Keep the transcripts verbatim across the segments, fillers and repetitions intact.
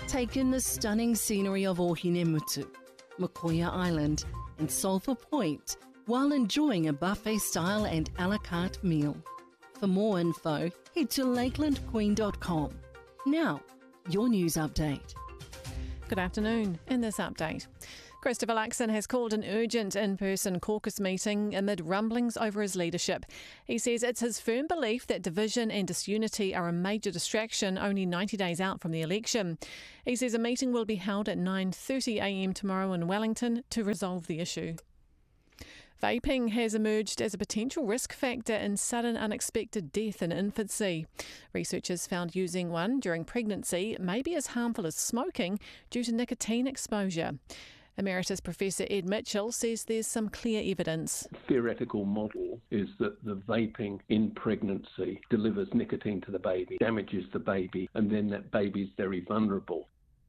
Take in the stunning scenery of Ohinemutu, Makoia Island and Sulphur Point while enjoying a buffet-style and a la carte meal. For more info, head to lakeland queen dot com. Now, your news update. Good afternoon. In this update, Christopher Luxon has called an urgent in-person caucus meeting amid rumblings over his leadership. He says it's his firm belief that division and disunity are a major distraction only ninety days out from the election. He says a meeting will be held at nine thirty a m tomorrow in Wellington to resolve the issue. Vaping has emerged as a potential risk factor in sudden unexpected death in infancy. Researchers found using one during pregnancy may be as harmful as smoking due to nicotine exposure. Emeritus Professor Ed Mitchell says there's some clear evidence. The theoretical model is that the vaping in pregnancy delivers nicotine to the baby, damages the baby, and then that baby is very vulnerable.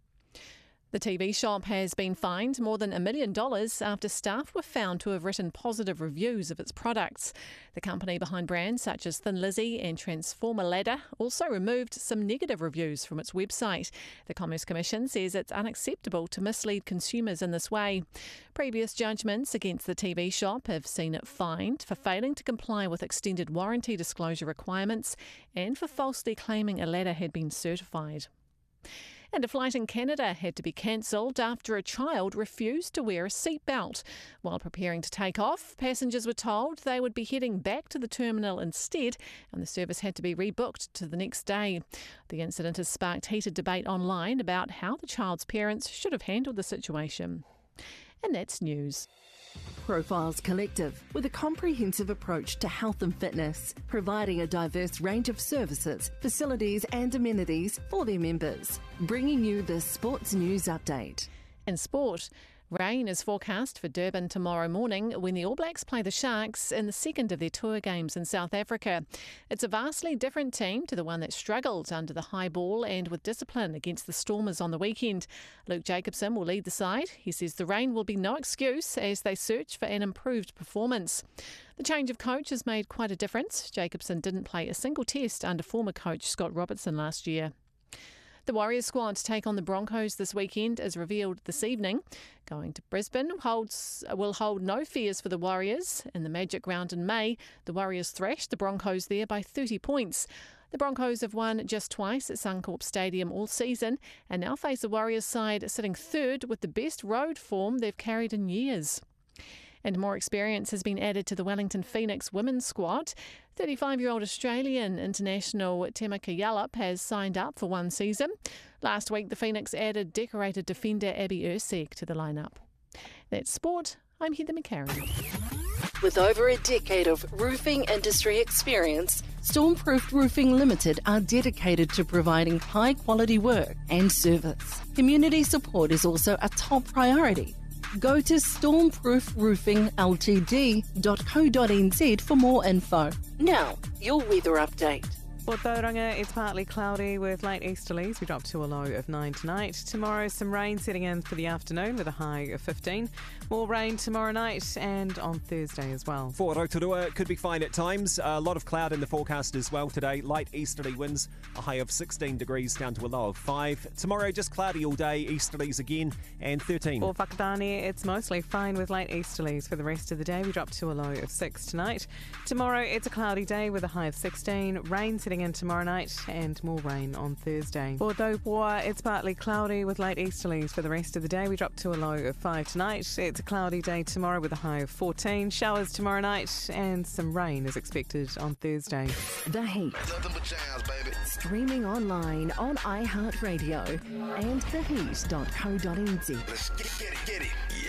The T V shop has been fined more than a million dollars after staff were found to have written positive reviews of its products. The company behind brands such as Thin Lizzy and Transformer Ladder also removed some negative reviews from its website. The Commerce Commission says it's unacceptable to mislead consumers in this way. Previous judgments against the T V shop have seen it fined for failing to comply with extended warranty disclosure requirements and for falsely claiming a ladder had been certified. And a flight in Canada had to be cancelled after a child refused to wear a seatbelt. While preparing to take off, passengers were told they would be heading back to the terminal instead, and the service had to be rebooked to the next day. The incident has sparked heated debate online about how the child's parents should have handled the situation. And that's news. Profiles Collective, with a comprehensive approach to health and fitness, providing a diverse range of services, facilities and amenities for their members. Bringing you the Sports News Update. In sport, rain is forecast for Durban tomorrow morning when the All Blacks play the Sharks in the second of their tour games in South Africa. It's a vastly different team to the one that struggled under the high ball and with discipline against the Stormers on the weekend. Luke Jacobson will lead the side. He says the rain will be no excuse as they search for an improved performance. The change of coach has made quite a difference. Jacobson didn't play a single test under former coach Scott Robertson last year. The Warriors squad to take on the Broncos this weekend is revealed this evening. Going to Brisbane holds, will hold no fears for the Warriors. In the Magic Round in May, the Warriors thrashed the Broncos there by thirty points. The Broncos have won just twice at Suncorp Stadium all season and now face the Warriors side sitting third with the best road form they've carried in years. And more experience has been added to the Wellington Phoenix women's squad. thirty-five-year-old Australian international Temeka Yallop has signed up for one season. Last week, the Phoenix added decorated defender Abby Erceg to the lineup. That's sport. I'm Heather McCarran. With over a decade of roofing industry experience, Stormproof Roofing Limited are dedicated to providing high-quality work and service. Community support is also a top priority. Go to stormproof roofing l t d dot co dot n z for more info. Now, your weather update. For Tauranga, it's partly cloudy with late easterlies. We drop to a low of nine tonight. Tomorrow, some rain setting in for the afternoon with a high of fifteen. More rain tomorrow night and on Thursday as well. For Rotorua, it could be fine at times. A lot of cloud in the forecast as well today. Light easterly winds, a high of sixteen degrees down to a low of five. Tomorrow, just cloudy all day, easterlies again, and thirteen. For Whakatane, it's mostly fine with late easterlies for the rest of the day. We drop to a low of six tonight. Tomorrow, it's a cloudy day with a high of sixteen. Rain setting in tomorrow night and more rain on Thursday. For Taupoa, it's partly cloudy with late easterlies for the rest of the day. We drop to a low of five tonight. It's a cloudy day tomorrow with a high of fourteen. Showers tomorrow night and some rain is expected on Thursday. The Heat. Nothing but jazz, baby. Streaming online on iHeartRadio and the heat dot co dot n z. Let's get it, get it. Yeah.